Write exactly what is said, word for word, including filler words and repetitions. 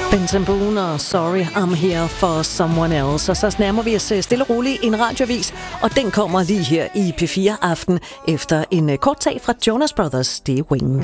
Benson Boone og Sorry I'm Here for Someone Else. Og så nærmer vi os stille og roligt en radioavis, og den kommer lige her i P fire Aften efter en kort tag fra Jonas Brothers, det er Wings.